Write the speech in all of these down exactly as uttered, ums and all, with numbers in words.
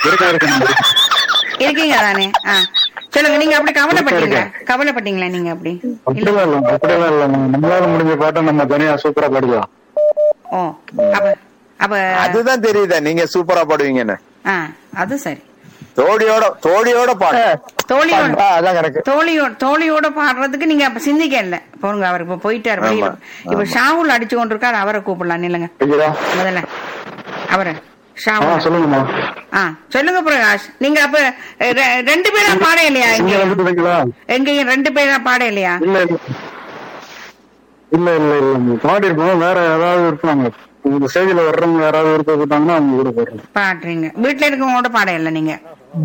இருக்க இருக்க இருக்கீங்க தானே? ஆ சொல்லுங்க. நீங்க அப்படி கவலைப்பட்டீங்களா? கவலைப்பட்டீங்களா நீங்க அப்படி? அப்படிலாம் இல்ல அப்படிலாம் இல்ல நம்மளால முடிஞ்ச பாட்டை நம்ம தனியா சூப்பரா பாடிக்கலாம். ஓ அப்ப அப்ப அதுதான் தெரியுதா நீங்க சூப்பரா பாடுவீங்கன்னு. ஆ அது சரி. தோழியோட தோழியோட பாடு. தோழியோட அதான் கரெக்ட். தோழியோட தோழியோட பாடுறதுக்கு நீங்க அப்ப சிந்திக்க இல்ல. போங்க, அவர் இப்ப போயிட்டாரு வெளியில. இப்ப ஷாவுல் அடிச்சு கொண்டிருக்காரு, அவரை கூப்பிடலாம். இல்லங்க முதல்ல அவரை ஷாவுல். சொல்லுங்கம்மா. ஆ சொல்லுங்க பிரகாஷ். நீங்க அப்ப ரெ- ரெண்டு பேரா பாட இல்லையா? இங்க எங்கேயும் வந்துட்டீங்களா? எங்கேயும் ரெண்டு பேரா பாட இல்லையா? இல்ல இல்ல இல்ல இல்ல இல்ல பாடி இருப்போம். வேற யாராவது இருப்பாங்க உங்க ஸ்டேஜ்ல வர்றவங்க யாராவது இருக்க போட்டாங்கன்னா அவங்க கூட போடுறோம். பாடுறீங்க. வீட்டுல இருக்கவங்களோட பாட இல்ல நீங்க?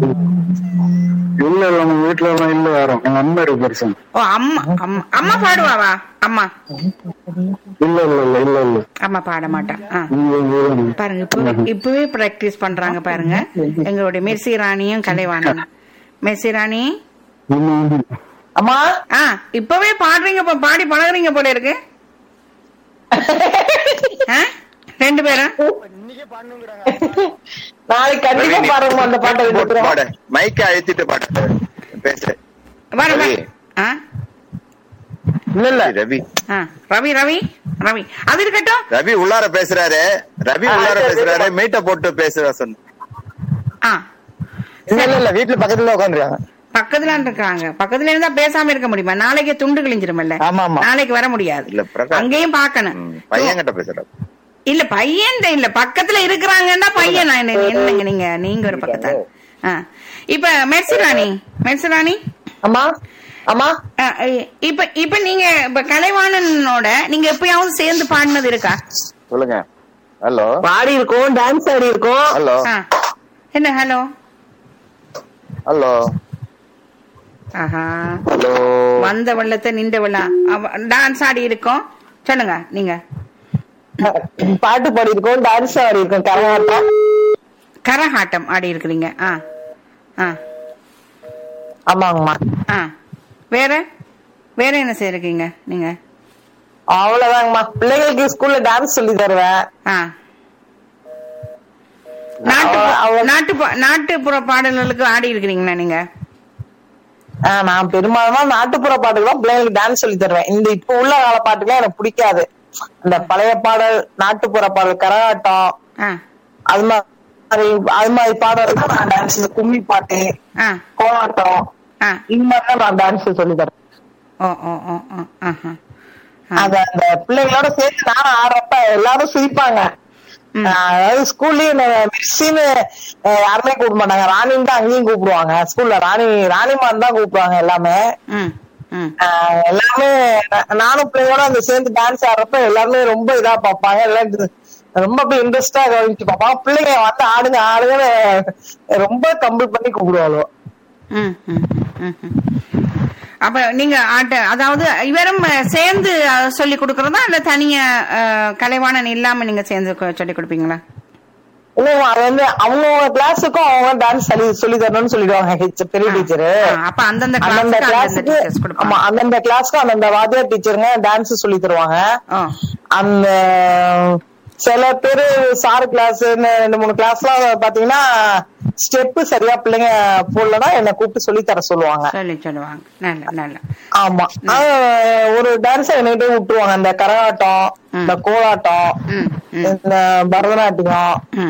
இல்ல இல்ல நம்ம வீட்டுல எல்லாம் இல்ல யாரும். எங்க அம்மா இருக்கு பர்சன். ஓ அம்மா அம்மா அம்மா பாடுவாவா? அம்மா இல்ல இல்ல இல்ல இல்ல இல்ல அம்மா பாட மாட்டான். ஆ இங்க இங்க பாருங்க, இப்பவே இப்பவே பிராக்டிஸ் பண்றாங்க பாருங்க. எங்களுடைய மெர்சி ராணியும் கலைவாணன். மெர்சி ராணி அம்மா ஆ இப்பவே பாடுறீங்க, இப்ப பாடி பழகுறீங்க போல இருக்கு. ஆ? ரெண்டு பேரும் நாளைக்கு கண்டிப்பா பாருங்க அந்த பாட்டை போட்டு எடுத்துறோம். பாடு. மைக்க அழுத்திட்டு பாடு. பேசு. வர வர. ஆ இல்ல இல்ல ரவி ஆ ரவி ரவி ரவி அது இருக்கட்டும். ரவி உள்ளார பேசுறாரு. ரவி உள்ளார பேசுறாரு. மீட்ட போட்டு பேசுற சொன்ன. ஆ இல்ல இல்ல இல்ல வீட்டுல பக்கத்துல உட்காந்துருக்காங்க. பக்கத்துல இருக்காங்க. பக்கத்துல இருந்தா பேசாம இருக்க முடியுமா? நாளைக்கு துண்டு கிழிஞ்சிருமல்ல. ஆமா, ஆமா. நாளைக்கு வர முடியாது. இல்ல பிரகாஷ். அங்கேயும் பாக்கணும். பையன் கிட்ட பேசுற. இல்ல பையன் இல்ல, பக்கத்துல இருக்கிறாங்கன்னா பையன். நான் என்ன- என்னங்க நீங்க நீங்க ஒரு பக்கத்தா. ஆ இப்ப மெர்சிராணி மெர்சிராணி அம்மா அம்மா ஆ, இப்ப இப்ப நீங்க இப்ப கலைவாணனோட நீங்க எப்பயாவது சேர்ந்து பாடினது இருக்கா? சொல்லுங்க. ஹலோ பாடி இருக்கோம், டான்ஸ் ஆடி இருக்கோம். ஹலோ ஆ. என்ன ஹலோ ஹலோ ஆஹா ஹலோ வந்த வெள்ளத்தை நின்ற வெள்ளம் டான்ஸ் ஆடி இருக்கோம். சொல்லுங்க நீங்க. பாட்டு பாடி இருக்கோம், டான்ஸ் ஆடி இருக்கோம், கரகாட்டம். கரகாட்டம் ஆடி இருக்கிறீங்க. ஆ ஆ ஆமாங்கம்மா. ஆ வேற வேற என்ன செய்யிருக்கீங்க நீங்க? அவ்வளவுதாங்கம்மா. பிள்ளைங்களுக்கு ஸ்கூல்ல டான்ஸ் சொல்லி தருவேன். ஆ நாட்டு அவ- நாட்டு நாட்டுப்புற பாடல்களுக்கு ஆடி இருக்கிறீங்களா நீங்க? ஆஹ் நான் பெரும்பாலுமா நாட்டுப்புற பாட்டுக்கு தான் பிள்ளைங்களுக்கு டான்ஸ் சொல்லி தருவேன். இந்த இப்ப உள்ள கால பாட்டுக்கெல்லாம் எனக்கு பிடிக்காது. அந்த பழைய பாடல், நாட்டுப்புற பாடல், கரகாட்டம், ஆ அது மாதிரி அது மாதிரி பாடல் தான் நான் டான்ஸ். கும்மி பாட்டு, ஆ கோலாட்டம், ஆ இந்த மாதிரி தான் நான் டான்ஸ் சொல்லி தரேன். ஓ ஓ ஓ ஓ ஆஹா. அத அந்த பிள்ளைங்களோட சேர்த்து நானும் ஆடுறப்ப எல்லாரும் சிரிப்பாங்க. ம். ஆஹ் அதாவது ஸ்கூல்லயும் மிஸ்ஸின்னு யாருமே கூப்பிட மாட்டாங்க. ராணின்னு தான் அங்கேயும் கூப்பிடுவாங்க. ஸ்கூல்ல ராணி ராணிமான் தான் கூப்பிடுவாங்க எல்லாமே. ம் ம் ஆஹ் எல்லாமே நா- நானும் பிள்ளைங்களோட அந்த சேர்ந்து டான்ஸ் ஆடுறப்ப எல்லாருமே ரொம்ப இதா பார்ப்பாங்க. எல்லாம் இது- ரொம்ப அப்படியே இன்ட்ரெஸ்டா கவனிச்சு பார்ப்பாங்க. பிள்ளைங்க வந்து ஆடுங்க ஆடுங்கன்னு ரொம்ப கம்பல் பண்ணி கூப்பிடுவாங்க. ம் ம் ம் ம். அப்ப நீங்க ஆட்ட அதாவது இவரும் சேர்ந்து சொல்லி கொடுக்கறதா இல்ல தனியா அஹ், கலைவாணன் இல்லாம நீங்க சேர்ந்து சொல்லி கொடுப்பீங்களா? இல்ல அது வந்து அவங்க கிளாஸுக்கும் அவங்க டான்ஸ் சொல்லி சொல்லி தரணும்னு சொல்லிடுவாங்க teacher, பெரிய டீச்சரு. ஆ, அப்ப அந்தந்த அந்தந்த கிளாஸுக்கு அந்தந்த கிளாஸுக்கு டீச்சர்ஸ் கொடுப்பாங்க. ஆமா அந்தந்த கிளாஸ்க்கு அந்தந்த வாத்தியார் டீச்சருங்க டான்ஸ் சொல்லி தருவாங்க. ஓ அந்த சில பேரு சாரு கிளாஸ் ரெண்டு மூணு கிளாஸ் எல்லாம் பாத்தீங்கன்னா ஸ்டெப் சரியா பிள்ளைங்க போடலன்னா என்ன கூப்பிட்டு சொல்லி தர சொல்லுவாங்க. சொல்லி சொல்லுவாங்க. நல்ல நல்ல ஆமா ஆஹ் ஒரு டான்ஸ் என்கிட்ட விட்டுருவாங்க. இந்த கரகாட்டம், இந்த கோலாட்டம், ம் ம் இந்த பரதநாட்டியம், ம்.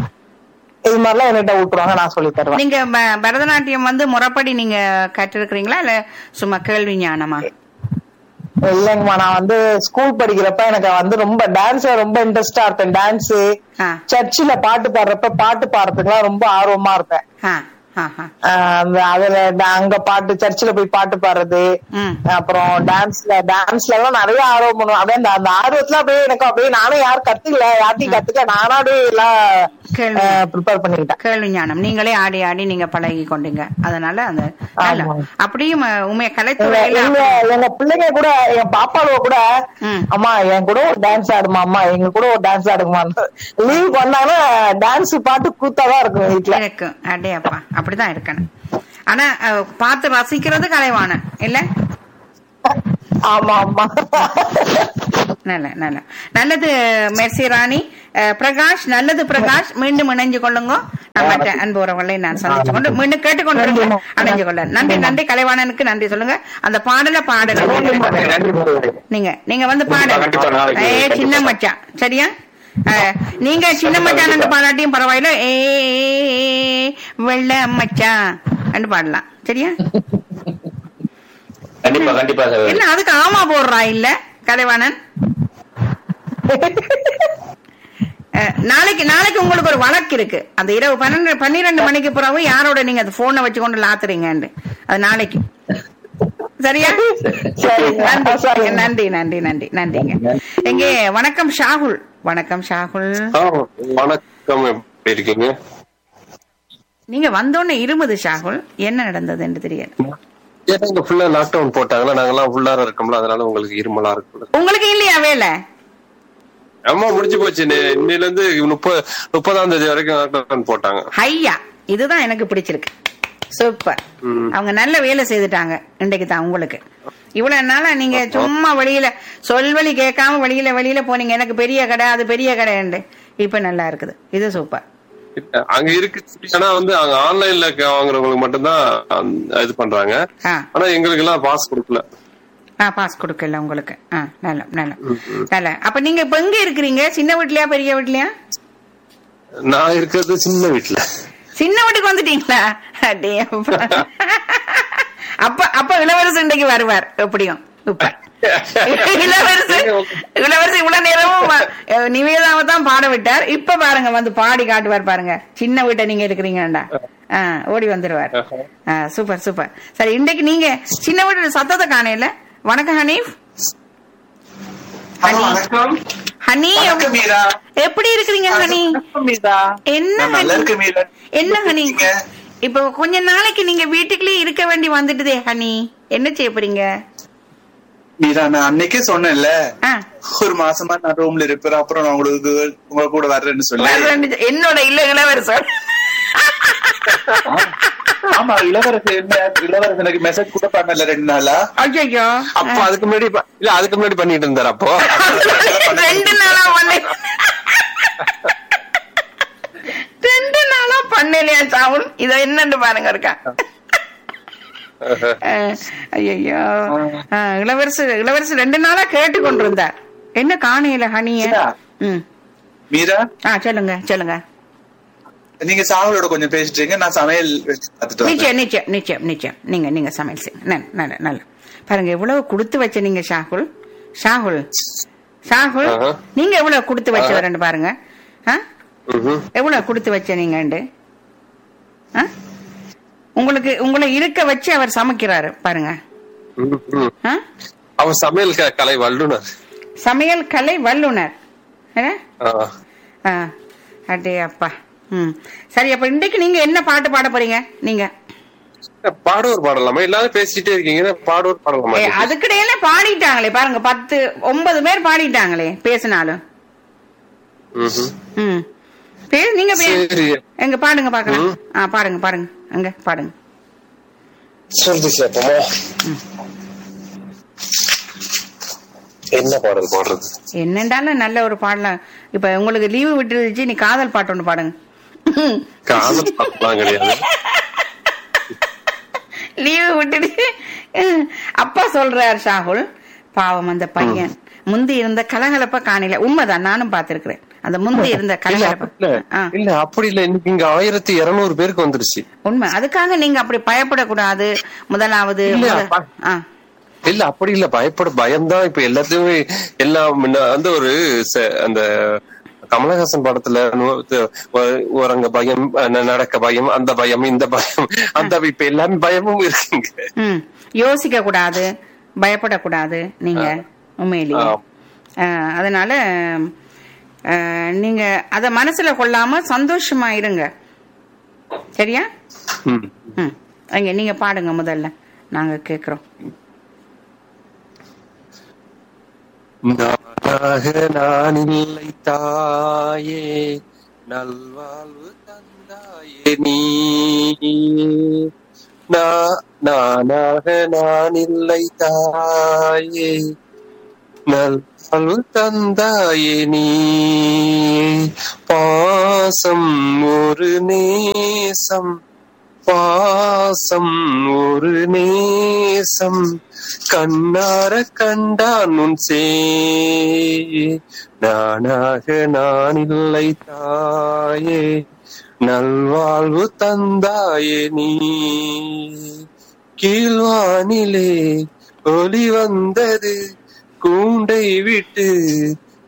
இது மாதிரிலாம் என்கிட்ட விட்டுருவாங்க. நான் சொல்லி தருவேன். நீங்க ப- பரதநாட்டியம் வந்து முறைப்படி நீங்க கற்றிருக்கிறீங்களா இல்ல சும்மா கேள்வி ஞானமா? இல்லைங்கம்மா, நான் வந்து ஸ்கூல் படிக்கிறப்ப எனக்கு வந்து ரொம்ப டான்ஸ் ரொம்ப இன்ட்ரெஸ்டா இருப்பேன். டான்ஸ், ஆ சர்ச்சில் பாட்டு பாடுறப்ப பாட்டு பாடுறதுக்குலாம் ரொம்ப ஆர்வமா இருப்பேன். ஆ ஆ ஆ. ஆஹ் அந்த அதுல ட- அங்க பாட்டு சர்ச்சில் போய் பாட்டு பாடுறது, ம் அப்புறம் டான்ஸ்ல டான்ஸ்ல எல்லாம் நிறைய ஆர்வம் பண்ணுவேன். அப்படியே அந்த அந்த ஆர்வத்துல அப்படியே எனக்கு அப்படியே நானும் யாரும் கத்துக்கல யார்ட்டையும் கத்துக்க நானா அப்படியே எல்லாம் கேள்வி ப்ரிப்பேர் பண்ணிக்கிட்டேன். கேள்வி ஞானம் நீங்களே ஆடி ஆடி நீங்க பழகி கொண்டீங்க. அதனால அந்த நல்ல ஆமா. அப்படியும் அஹ், உண்மைய எங்க கலைத்துறையில எங்க எங்க பிள்ளைங்க கூட என் பாப்பாவை கூட ம். அம்மா என் கூட ஒரு டான்ஸ் ஆடுமா, அம்மா எங்க கூட ஒரு டான்ஸ் ஆடுமா. லீவ் பண்ணாங்கன்னா டான்ஸ் பாட்டு கூத்தாதான் இருக்கும் வீட்டுல. இருக்கும். அடேப்பா அப்படிதான் இருக்கணும். ஆனா அஹ், பார்த்து ரசிக்கிறது கலைவாணன் இல்ல? ஆமா ஆமா. நல்ல நல்ல நல்லது மெர்சி ராணி. அஹ், பிரகாஷ் நல்லது பிரகாஷ், மீண்டும் இணைஞ்சு கொள்ளுங்க. மற்ற அன்பு உறவுகளை நான் சந்திச்சு கொண்டு மீண்டும் கேட்டுக்கொண்டு அடைஞ்சு கொள்ள நன்றி. நன்றி கலைவாணனுக்கு நன்றி சொல்லுங்க. அந்த பாடல பாடல நீங்க நீங்க வந்து பாடல ஏ சின்ன மச்சான் சரியா. நீங்க சின்ன மச்சான் பாடாட்டியும் பரவாயில்ல, ஏ வெள்ள மச்சான் பாடலாம் சரியா. கண்டிப்பா கண்டிப்பா. என்ன அதுக்கு ஆமா போடுறா இல்ல கலைவாணன்? நாளைக்கு நாளைக்கு உங்களுக்கு ஒரு வழக்கு இருக்கு. அந்த இரவு பன்னெண்டு பன்னிரெண்டு மணிக்கு பிறகு யாரோட நீங்க அந்த போனை வச்சு கொண்டு லாத்துறீங்க அது நாளைக்கு சரியா. நன்றி நன்றி நன்றி நன்றிங்க. எங்கே வணக்கம் ஷாகுல். வணக்கம் ஷாகுல். வணக்கம், எப்படி இருக்கீங்க? நீங்க வந்தோடனே இருமுது ஷாகுல், என்ன நடந்தது என்று தெரியல. ஏன்னா ஃபுல்லா லாக்டவுன் போட்டாங்களா, நாங்கெல்லாம் உள்ளார இருக்கோம்ல, அதனால உங்களுக்கு இருமலா இருக்கு. உங்களுக்கு இல்லையா வேலை? ஆமா முடிஞ்சு போச்சு. இன்னையில இருந்து முப்பது முப்பதாம் தேதி வரைக்கும் லாக்டவுன் போட்டாங்க. ஐயா இதுதான் எனக்கு பிடிச்சிருக்கு. சூப்பர். அவங்க நல்ல வேலை செய்துட்டாங்க இன்றைக்கு தான். உங்களுக்கு இவ்வளவு நாளா நீங்க சும்மா வெளியில சொல்வழி கேட்காம வெளியில வெளியில போனீங்க, எனக்கு பெரிய கடை அது பெரிய கடை. இப்ப நல்லா இருக்குது, இது சூப்பர். அங்க இருக்கு. ஆனா வந்து அங்க ஆன்லைன்ல வாங்குறவங்களுக்கு மட்டும்தான் இது பண்றாங்க. ஆனா எங்களுக்கு எல்லாம் பாஸ் கொடுக்கல. பாஸ் கொடுக்கல உங்களுக்கு. நல்ல நல்ல நல்ல. அப்ப நீங்க இப்ப எங்க இருக்கிறீங்க? சின்ன வீட்லயா பெரிய வீட்லயா? நான் இருக்கிறது சின்ன வீட்டுல. சின்ன வீட்டுக்கு வந்துட்டீங்களா? அப்ப அப்ப இளவரசு இன்றைக்கு வருவார் எப்படியும். இப்ப இளவரசு இளவரசு இவ்வளவு நேரமும் நிவேதாவை தான் பாட விட்டார். இப்ப பாருங்க வந்து பாடி காட்டுவார் பாருங்க. சின்ன வீட்டை நீங்க இருக்கிறீங்கடா ஓடி வந்துருவார். Super super. சரி இன்றைக்கு நீங்க சின்ன வீட்டு சத்தத்தை காணையில. வணக்கம் ஹனீஃப். ஹனி எப்படி இருக்கிறீங்க ஹனி? என்ன என்ன ஹனி இப்ப கொஞ்ச நாளைக்கு நீங்க வீட்டுக்குள்ளே இருக்க வேண்டி வந்துட்டுதே ஹனி, என்ன செய்ய போறீங்க? மீரா நான் அன்னைக்கே சொன்னேன்ல ஒரு மாசமா நான் ரூம்ல இருப்பேன், அப்புறம் நான் உங்களுக்கு உங்க கூட வர்றேன்னு சொல்ல. என்னோட இல்ல இளவரசர். ஆமா இளவரசர் என்ன இளவரசர் எனக்கு மெசேஜ் கூட பண்ணல ரெண்டு நாளா. ஐயோ அப்ப அதுக்கு முன்னாடி இல்ல அதுக்கு முன்னாடி பண்ணிட்டு இருந்தாரு. அப்போ ரெண்டு நாளா பண்ண ரெண்டு நாளா பண்ணலையா சாவுல்? இத என்னன்னு பாருங்க இருக்கா. ஐயோ இளவரசு இளவரசு ரெண்டு நாளா கேட்டு கொண்டிருந்தார். என்ன காணையில ஹனிய? மீரா சொல்லுங்க சொல்லுங்க. நீங்க சாகுலோட கொஞ்சம் பேசிட்டீங்க, நான் சமையல் நிச்சயம் நிச்சயம் நிச்சயம் நிச்சயம். நீங்க நீங்க சமையல் செய்யுங்க. நல்ல நல்ல பாருங்க எவ்வளவு கொடுத்து வச்ச நீங்க ஷாகுல். ஷாகுல் ஷாகுல் நீங்க எவ்வளவு கொடுத்து வச்சவரன்னு பாருங்க. எவ்வளவு கொடுத்து வச்ச நீங்க உங்களுக்கு உங்களை இருக்க வச்சு அவர் சமைக்கிறாரு பாருங்க. அவர் சமையல் கலை வல்லுனர். சமையல் கலை வல்லுனர். அடே அப்பா. ம் சரி. அப்ப இன்றைக்கு நீங்க என்ன பாட்டு பாட போறீங்க? நீங்க பாடுவோர் பாடலாமா? எல்லாரும் பேசிட்டே இருக்கீங்க, பாடுவோர் பாடலாமா? அதுக்கிடையில பாடிட்டாங்களே பாருங்க, பத்து ஒன்பது பேர் பாடிட்டாங்களே பேசினாலும். ம் நீங்க எங்க பாடுங்க பாக்கலாம். பாடுங்க பாடுங்க அங்க பாடுங்க. என்ன பாடல் பாடுறது? என்னண்டாலும் நல்ல ஒரு பாடலாம். இப்ப உங்களுக்கு லீவு விட்டுருச்சு, நீ காதல் பாட்டு ஒண்ணு பாடுங்க. காதல் பாட்டுலாம் கிடையாது. லீவு விட்டுட்டு அப்பா சொல்றாரு ஷாகுல், பாவம் அந்த பையன் முந்தி இருந்த கலகலப்ப காணல. உண்மைதான், நானும் பாத்திருக்கிறேன் அந்த முந்தி இருந்த கலகலப்ப. இல்ல அப்படி இல்ல, இன்னைக்கு இங்க ஆயிரத்தி இருநூறு பேருக்கு வந்துருச்சு. உண்மை. அதுக்காக நீங்க அப்படி பயப்படக்கூடாது. முதலாவது இல்ல அப்படி இல்ல, பயப்பட பயம்தான் இப்ப எல்லாத்தையுமே. எல்லாம் அந்த ஒரு அந்த கமலஹாசன் படத்துல ஒரங்க பயம், நடக்க பயம், அந்த பயம், இந்த பயம், அந்த இப்ப எல்லாமே பயமும் இருக்குங்க. யோசிக்க கூடாது, பயப்படக்கூடாது நீங்க உண்மையிலேயே. அதனால நீங்க அத மனசுல கொள்ளாம சந்தோஷமா இருங்க. சரியா? ம் அங்க நீங்க பாடுங்க முதல்ல, நாங்க கேக்குறோம். நான் இல்லை தாயே, நல்வாழ்வு தந்தாயே நீ, நானாக நான் இல்லை தாயே, நல்வாழ்வு தந்தாயே நீ, பாசம் ஒரு நேசம், பாசம் ஒரு நேசம், கண்ணார கண்டான் உன் சே, நானாக நான் இல்லை தாயே, நல்வாழ்வு தந்தாயே நீ. கீழ்வானிலே ஒளி வந்தது, கூண்டை விட்டு